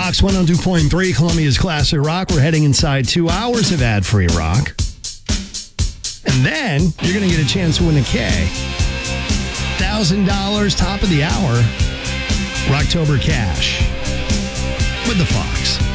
Fox 102.3, Columbia's Classic Rock. We're heading inside 2 hours of ad-free rock. And then you're going to get a chance to win a K. $1,000 top of the hour. Rocktober cash with the Fox.